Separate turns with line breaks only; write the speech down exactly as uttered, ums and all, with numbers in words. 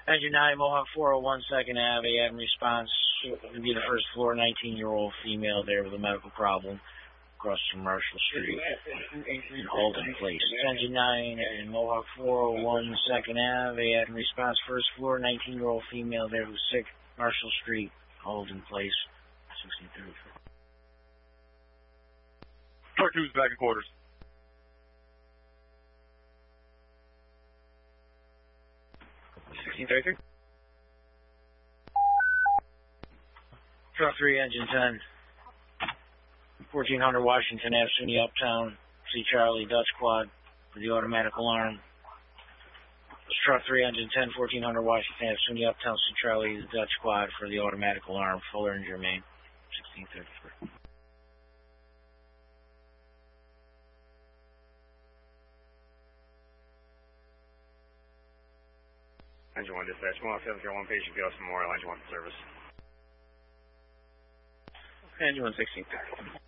Engine nine, Mohawk four oh one, second Ave, Adam response. Would be the first floor, nineteen-year-old female there with a medical problem. Across from Marshall Street. And hold in place. Engine nine and Mohawk four oh one, second Ave, Adam response, first floor, nineteen-year-old female there who's sick. Marshall Street. Hold in place. sixteen thirty-four.
Part two is back in quarters.
sixteen thirty-three.
Truck three, engine ten. fourteen hundred Washington Avenue, SUNY Uptown. C. Charlie, Dutch Quad for the automatic alarm. Truck three, engine ten, fourteen hundred Washington Avenue, SUNY Uptown. C. Charlie, Dutch Quad for the automatic alarm. Fuller and Germain. sixteen thirty-three.
Engine one dispatch, one seven zero one patient Ghost Memorial, engine one service.
Engine one sixteen thirty.